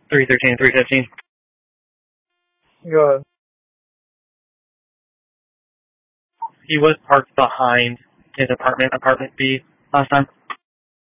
313, 315. Go ahead. He was parked behind his apartment B last time.